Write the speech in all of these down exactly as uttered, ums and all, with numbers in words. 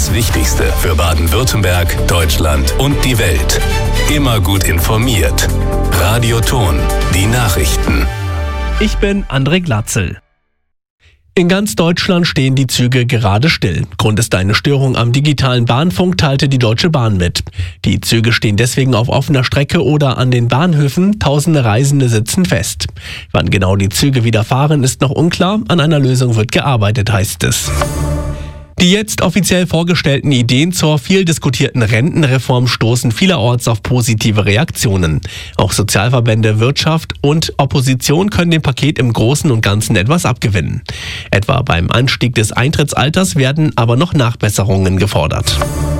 Das Wichtigste für Baden-Württemberg, Deutschland und die Welt. Immer gut informiert. Radio Thon, die Nachrichten. Ich bin André Glatzel. In ganz Deutschland stehen die Züge gerade still. Grund ist eine Störung am digitalen Bahnfunk, teilte die Deutsche Bahn mit. Die Züge stehen deswegen auf offener Strecke oder an den Bahnhöfen. Tausende Reisende sitzen fest. Wann genau die Züge wieder fahren, ist noch unklar. An einer Lösung wird gearbeitet, heißt es. Die jetzt offiziell vorgestellten Ideen zur viel diskutierten Rentenreform stoßen vielerorts auf positive Reaktionen. Auch Sozialverbände, Wirtschaft und Opposition können dem Paket im Großen und Ganzen etwas abgewinnen. Etwa beim Anstieg des Eintrittsalters werden aber noch Nachbesserungen gefordert.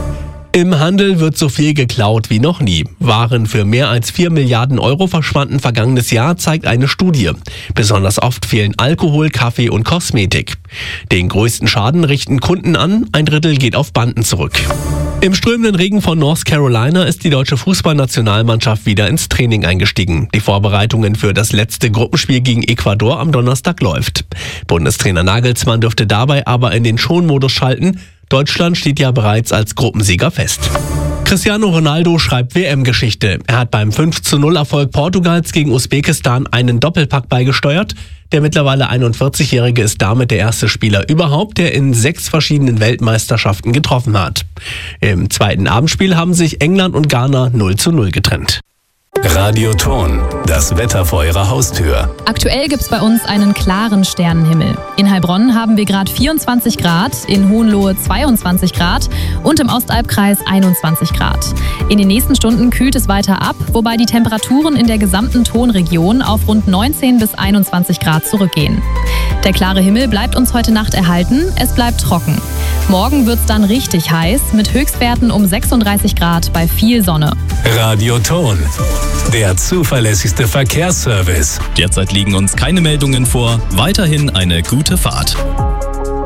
Im Handel wird so viel geklaut wie noch nie. Waren für mehr als vier Milliarden Euro verschwanden vergangenes Jahr, zeigt eine Studie. Besonders oft fehlen Alkohol, Kaffee und Kosmetik. Den größten Schaden richten Kunden an, ein Drittel geht auf Banden zurück. Im strömenden Regen von North Carolina ist die deutsche Fußballnationalmannschaft wieder ins Training eingestiegen. Die Vorbereitungen für das letzte Gruppenspiel gegen Ecuador am Donnerstag läuft. Bundestrainer Nagelsmann dürfte dabei aber in den Schonmodus schalten. Deutschland steht ja bereits als Gruppensieger fest. Cristiano Ronaldo schreibt W M-Geschichte. Er hat beim fünf zu null Erfolg Portugals gegen Usbekistan einen Doppelpack beigesteuert. Der mittlerweile einundvierzigjährige ist damit der erste Spieler überhaupt, der in sechs verschiedenen Weltmeisterschaften getroffen hat. Im zweiten Abendspiel haben sich England und Ghana null zu null getrennt. Radio Thon, das Wetter vor Ihrer Haustür. Aktuell gibt's bei uns einen klaren Sternenhimmel. In Heilbronn haben wir gerade vierundzwanzig Grad, in Hohenlohe zweiundzwanzig Grad und im Ostalbkreis einundzwanzig Grad. In den nächsten Stunden kühlt es weiter ab, wobei die Temperaturen in der gesamten Thonregion auf rund neunzehn bis einundzwanzig Grad zurückgehen. Der klare Himmel bleibt uns heute Nacht erhalten, es bleibt trocken. Morgen wird's dann richtig heiß, mit Höchstwerten um sechsunddreißig Grad bei viel Sonne. Radio Thon, der zuverlässigste Verkehrsservice. Derzeit liegen uns keine Meldungen vor. Weiterhin eine gute Fahrt.